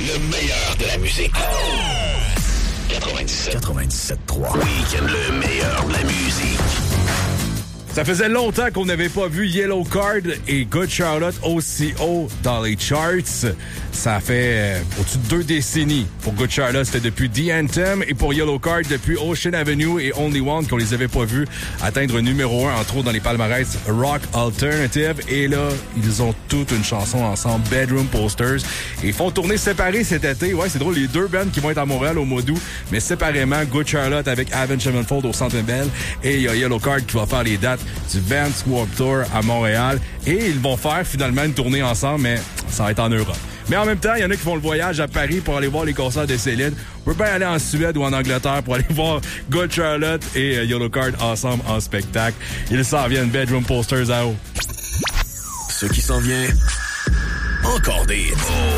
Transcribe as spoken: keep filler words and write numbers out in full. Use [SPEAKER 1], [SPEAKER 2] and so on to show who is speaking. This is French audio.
[SPEAKER 1] Le meilleur de la musique. quatre-vingt-dix-sept. quatre-vingt-dix-sept trois. Week-end, le meilleur de la musique.
[SPEAKER 2] Ça faisait longtemps qu'on n'avait pas vu Yellow Card et Good Charlotte aussi haut dans les charts. Ça fait euh, au-dessus de deux décennies. Pour Good Charlotte, c'était depuis The Anthem et pour Yellow Card, depuis Ocean Avenue et Only One, qu'on les avait pas vus atteindre numéro un, entre autres dans les palmarès Rock Alternative. Et là, ils ont toute une chanson ensemble, Bedroom Posters, et font tourner séparés cet été. Ouais, c'est drôle, les deux bands qui vont être à Montréal au mois d'août, mais séparément, Good Charlotte avec Avenged Sevenfold au Centre Bell et il y a Yellow Card qui va faire les dates du Vans Warped Tour à Montréal. Et ils vont faire finalement une tournée ensemble, mais ça va être en Europe. Mais en même temps, il y en a qui font le voyage à Paris pour aller voir les concerts de Céline. On peut bien aller en Suède ou en Angleterre pour aller voir Good Charlotte et Yellow Card ensemble en spectacle. Ils s'en viennent, Bedroom Posters à haut.
[SPEAKER 1] Ce qui s'en vient, encore des hits.